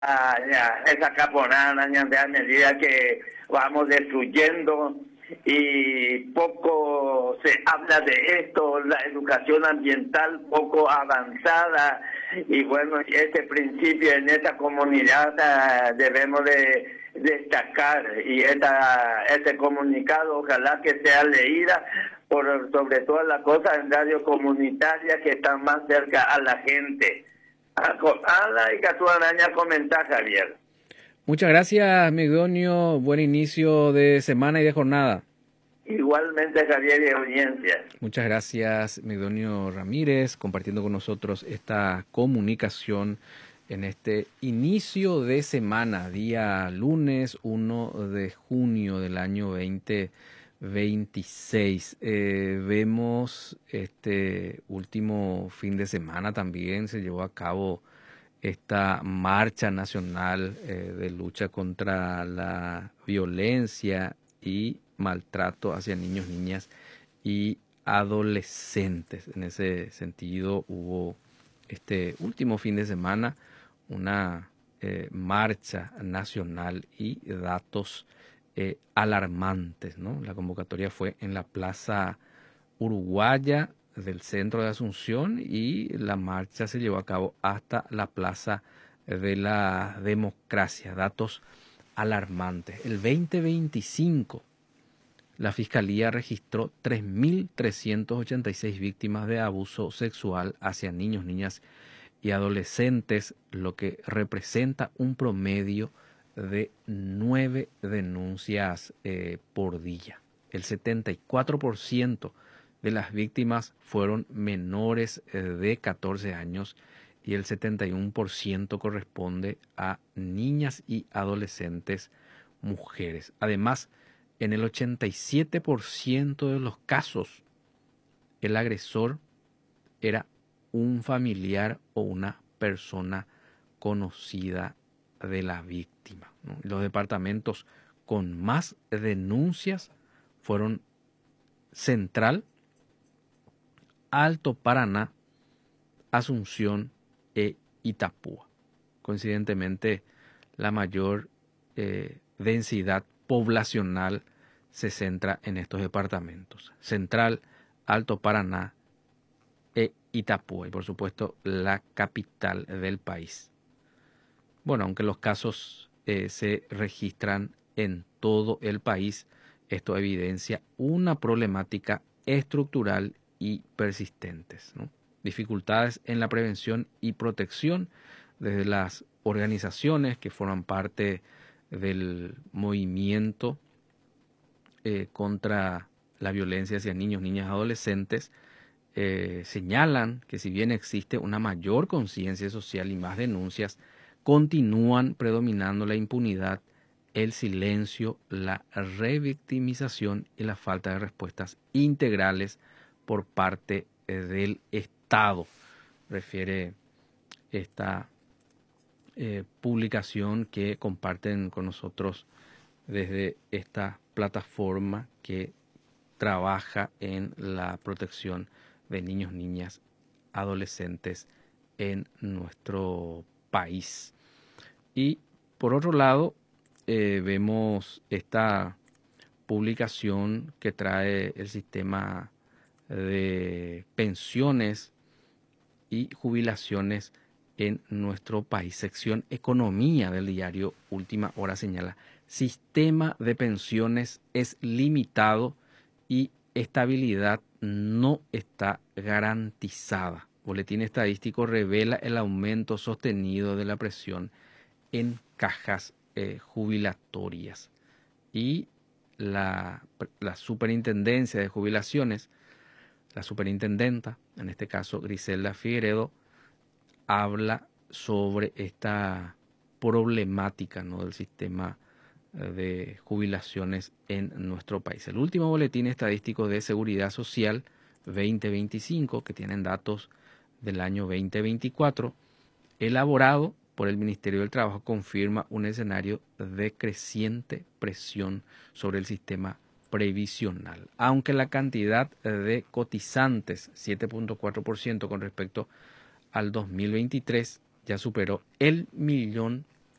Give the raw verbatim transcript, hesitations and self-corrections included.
ah, ya, esa caponana, ya, a medida que vamos destruyendo y poco se habla de esto, la educación ambiental poco avanzada y bueno, este principio en esta comunidad ah, debemos de destacar y esta, este comunicado ojalá que sea leída por sobre todas las cosas en radio comunitaria que están más cerca a la gente. Ala y Catuanaña comenta Javier. Muchas gracias, Migdonio. Buen inicio de semana y de jornada. Igualmente Javier y audiencia. Muchas gracias, Migdonio Ramírez, compartiendo con nosotros esta comunicación en este inicio de semana, día lunes uno de junio del año veinte veintiséis. Eh, vemos este último fin de semana también se llevó a cabo esta marcha nacional eh, de lucha contra la violencia y maltrato hacia niños, niñas y adolescentes. En ese sentido hubo este último fin de semana una eh, marcha nacional y datos eh, alarmantes, ¿no? La convocatoria fue en la Plaza Uruguaya del centro de Asunción y la marcha se llevó a cabo hasta la Plaza de la Democracia. Datos alarmantes. El veinte veinticinco la Fiscalía registró tres mil trescientas ochenta y seis víctimas de abuso sexual hacia niños, niñas y adolescentes, lo que representa un promedio de nueve denuncias eh, por día. El setenta y cuatro por ciento de las víctimas fueron menores eh, de catorce años y el setenta y uno por ciento corresponde a niñas y adolescentes mujeres. Además, en el ochenta y siete por ciento de los casos, el agresor era un familiar o una persona conocida de la víctima, ¿no? Los departamentos con más denuncias fueron Central, Alto Paraná, Asunción e Itapúa. Coincidentemente, la mayor eh, densidad poblacional se centra en estos departamentos: Central, Alto Paraná e Itapúa, y por supuesto la capital del país. Bueno, aunque los casos eh, se registran en todo el país, esto evidencia una problemática estructural y persistentes, ¿no? Dificultades en la prevención y protección desde las organizaciones que forman parte del movimiento eh, contra la violencia hacia niños, niñas y adolescentes. Eh, señalan que si bien existe una mayor conciencia social y más denuncias, continúan predominando la impunidad, el silencio, la revictimización y la falta de respuestas integrales por parte eh, del Estado, refiere esta eh, publicación que comparten con nosotros desde esta plataforma que trabaja en la protección de niños, niñas, adolescentes en nuestro país. Y por otro lado, eh, vemos esta publicación que trae el sistema de pensiones y jubilaciones en nuestro país. Sección Economía del diario Última Hora señala: sistema de pensiones es limitado y estabilidad no está garantizada. Boletín estadístico revela el aumento sostenido de la presión en cajas eh, jubilatorias. Y la, la superintendencia de jubilaciones, la superintendenta, en este caso Griselda Figueredo, habla sobre esta problemática, ¿no?, del sistema de jubilaciones en nuestro país. El último boletín estadístico de Seguridad Social veinte veinticinco, que tienen datos del año veinte veinticuatro, elaborado por el Ministerio del Trabajo, confirma un escenario de creciente presión sobre el sistema previsional. Aunque la cantidad de cotizantes, siete punto cuatro por ciento con respecto al dos mil veintitrés, ya superó el millón